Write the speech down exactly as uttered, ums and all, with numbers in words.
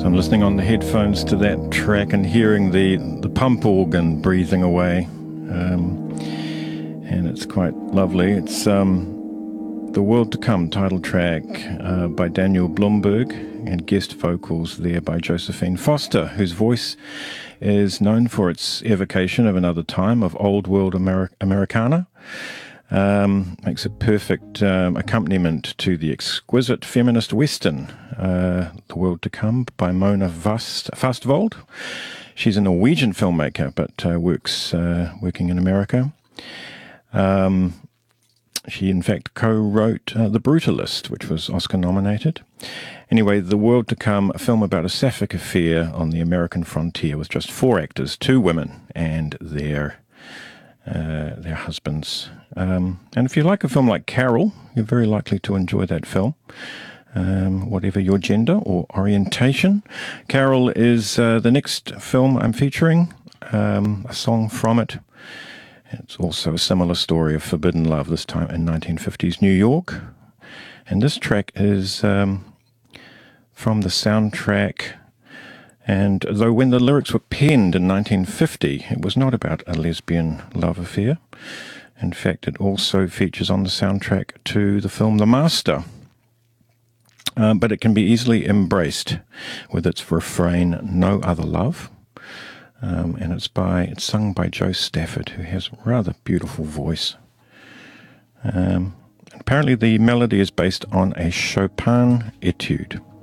So I'm listening on the headphones to that track and hearing the, the pump organ breathing away. Um, and it's quite lovely. It's um, The World to Come title track uh, by Daniel Blumberg, and guest vocals there by Josephine Foster, whose voice is known for its evocation of another time of old world Ameri- Americana. Um, makes a perfect um, accompaniment to the exquisite feminist western, uh, The World to Come by Mona Vast- Fastvold. She's a Norwegian filmmaker, but uh, works uh, working in America. Um, she, in fact, co-wrote uh, The Brutalist, which was Oscar-nominated. Anyway, The World to Come, a film about a sapphic affair on the American frontier with just four actors, two women, and their uh, their husbands. Um, and if you like a film like Carol, you're very likely to enjoy that film, um, whatever your gender or orientation. Carol is uh, the next film I'm featuring, um, a song from it. It's also a similar story of forbidden love, this time in nineteen fifties New York. And this track is um, from the soundtrack. And though when the lyrics were penned in nineteen fifty, it was not about a lesbian love affair. In fact, it also features on the soundtrack to the film The Master. Uh, but it can be easily embraced with its refrain, No Other Love. Um, and it's by it's sung by Joe Stafford, who has a rather beautiful voice. Um, apparently the melody is based on a Chopin etude.